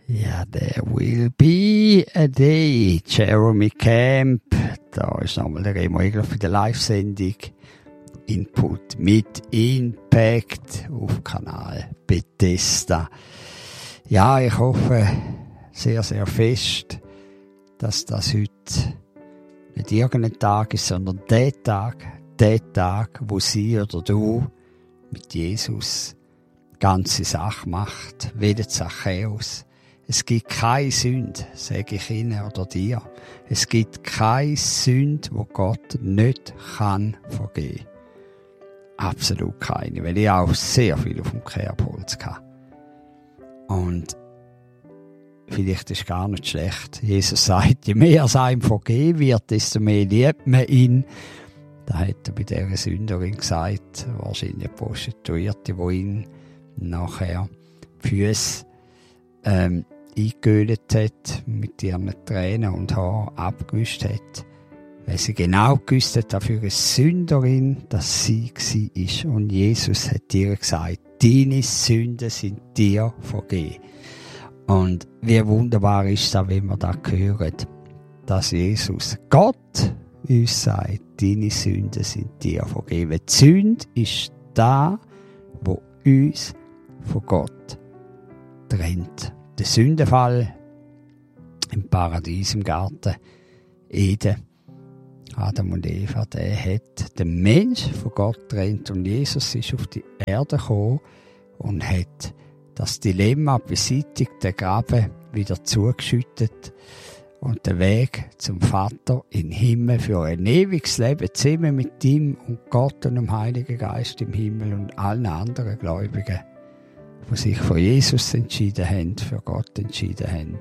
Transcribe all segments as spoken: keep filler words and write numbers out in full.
Ja, there will be a day. Jeremy Camp. Da ist nochmal der Remo Egler für die Live-Sendung. Input mit Impact auf Kanal Bethesda. Ja, ich hoffe sehr, sehr fest, dass das heute nicht irgendein Tag ist, sondern der Tag, der Tag, wo sie oder du mit Jesus ganze Sache macht, wie der Zachäus. Es gibt keine Sünde, sage ich Ihnen oder dir. Es gibt keine Sünde, wo Gott nicht kann vergeben. Absolut keine, weil ich auch sehr viel auf dem Kerbholz hatte. Und vielleicht ist es gar nicht schlecht. Jesus sagt, je mehr es einem vergeben wird, desto mehr liebt man ihn. Da hat er bei dieser Sünderin gesagt, wahrscheinlich eine Prostituierte, die ihn nachher die Füsse ähm, eingeölt hat, mit ihren Tränen und Haaren abgewischt hat, weil sie genau gewusst hat, dass für eine Sünderin, dass sie war. Und Jesus hat ihr gesagt, deine Sünden sind dir vergeben. Und wie wunderbar ist das, wenn wir das hören, dass Jesus, Gott, uns sagt, deine Sünden sind dir vergeben. Die Sünde ist da, wo uns von Gott trennt. Der Sündenfall im Paradies, im Garten Eden, Adam und Eva, der hat den Mensch von Gott getrennt und Jesus ist auf die Erde gekommen und hat das Dilemma beseitigt, den Graben wieder zugeschüttet und den Weg zum Vater in den Himmel für ein ewiges Leben zusammen mit ihm und Gott und dem Heiligen Geist im Himmel und allen anderen Gläubigen, die sich für Jesus entschieden haben, für Gott entschieden haben,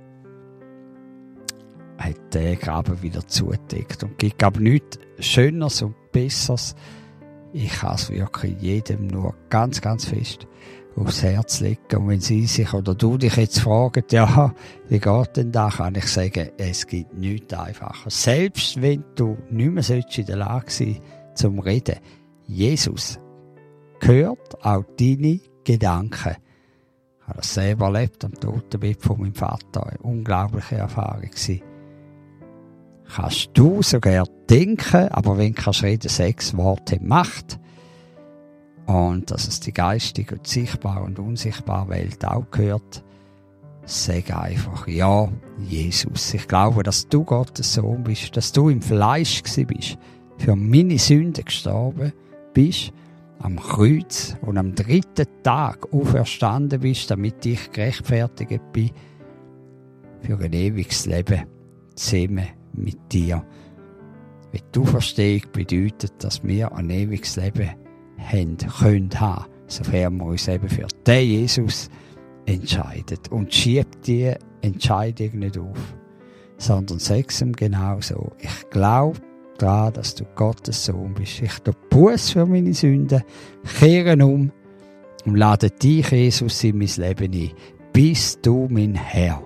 hat der Graben wieder zugedeckt. Und es gibt aber nichts Schöneres und Besseres. Ich kann es wirklich jedem nur ganz, ganz fest aufs Herz legen. Und wenn Sie sich oder du dich jetzt fragen, ja, wie geht denn das, kann ich sagen, es gibt nichts einfacher. Selbst wenn du nicht mehr in der Lage sein zum Reden. Jesus hört auch deine Gedanken. Ich habe das selber erlebt am Totenbett von meinem Vater. Eine unglaubliche Erfahrung gewesen. Kannst du sogar denken, aber wenn du kannst reden, sechs Worte Macht. Und dass es die geistige und sichtbare und unsichtbare Welt auch gehört, sag einfach, ja, Jesus. Ich glaube, dass du Gottes Sohn bist, dass du im Fleisch gewesen bist, für meine Sünden gestorben bist, am Kreuz und am dritten Tag auferstanden bist, damit ich gerechtfertigt bin für ein ewiges Leben zusammen mit dir. Wenn die Auferstehung bedeutet, dass wir ein ewiges Leben haben, können haben, sofern wir uns eben für den Jesus entscheiden. Und schiebt die Entscheidung nicht auf, sondern sag es ihm genau so. Ich glaube daran, dass du Gottes Sohn bist. Ich tue Buß für meine Sünden, kehre um und lade dich, Jesus, in mein Leben ein. Bist du mein Herr.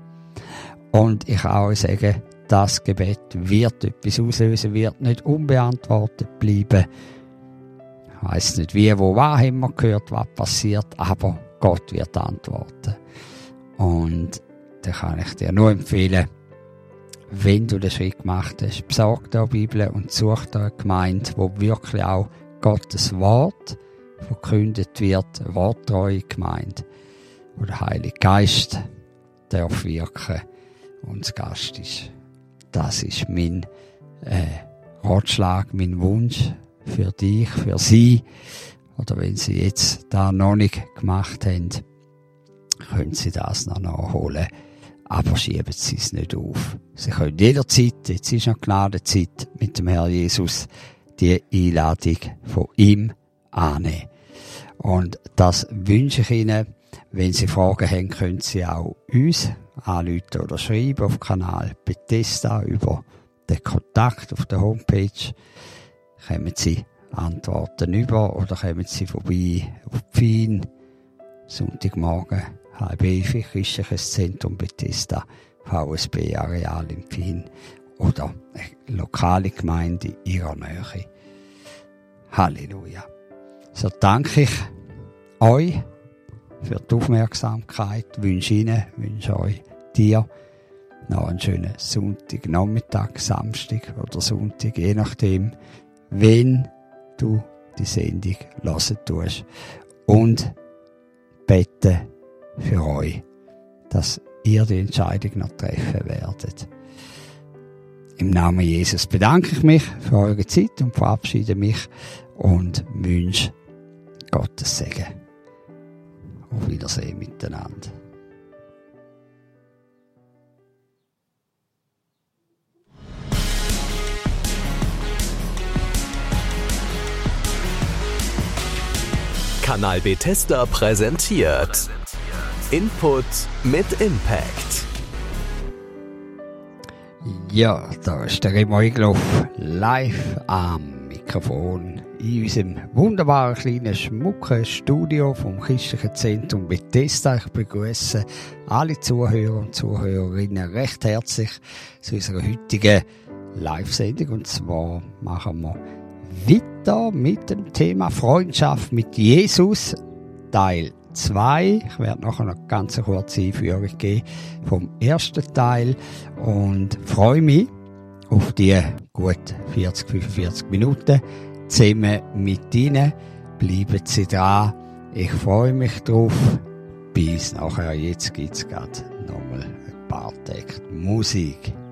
Und ich auch sage, das Gebet wird etwas auslösen, wird nicht unbeantwortet bleiben. Ich weiss nicht wie, wo, was haben wir gehört, was passiert, aber Gott wird antworten. Und da kann ich dir nur empfehlen, wenn du den Schritt gemacht hast, besorg dir eine Bibel und such dir eine Gemeinde, wo wirklich auch Gottes Wort verkündet wird, eine worttreue Gemeinde, wo der Heilige Geist darf wirken und das Gast ist. Das ist mein äh, Ratschlag, mein Wunsch für dich, für Sie. Oder wenn Sie jetzt da noch nicht gemacht haben, können Sie das noch nachholen. Aber schieben Sie es nicht auf. Sie können jederzeit, jetzt ist noch Gnadenzeit, mit dem Herrn Jesus die Einladung von ihm annehmen. Und das wünsche ich Ihnen. Wenn Sie Fragen haben, können Sie auch uns anrufen oder schreiben auf Kanal Bethesda über den Kontakt auf der Homepage. Kommen Sie Antworten über oder kommen Sie vorbei auf Pfin, Sonntagmorgen, halb elf, Christliches Zentrum Bethesda, V S B-Areal in Pfin oder eine lokale Gemeinde in Ihrer Nähe. Halleluja. So danke ich euch für die Aufmerksamkeit. Ich wünsche Ihnen, wünsche euch, dir noch einen schönen Sonntagnachmittag, Samstag oder Sonntag, je nachdem, wenn du die Sendung hören tust. Und bete für euch, dass ihr die Entscheidung noch treffen werdet. Im Namen Jesus bedanke ich mich für eure Zeit und verabschiede mich und wünsche Gottes Segen. Auf Wiedersehen miteinander. Kanal Bethesda präsentiert Input mit Impact. Ja, da ist der Remo Egloff live am Mikrofon in unserem wunderbaren kleinen schmucken Studio vom Christlichen Zentrum Bethesda. Ich begrüße alle Zuhörer und Zuhörerinnen recht herzlich zu unserer heutigen Live-Sendung. Und zwar machen wir weiter mit dem Thema Freundschaft mit Jesus, Teil zwei. Ich werde nachher noch ganz eine kurze Einführung geben vom ersten Teil und freue mich auf die gut vierzig, fünfundvierzig Minuten zusammen mit Ihnen. Bleiben Sie dran. Ich freue mich drauf. Bis nachher. Jetzt gibt es gerade nochmal ein paar Takte Musik.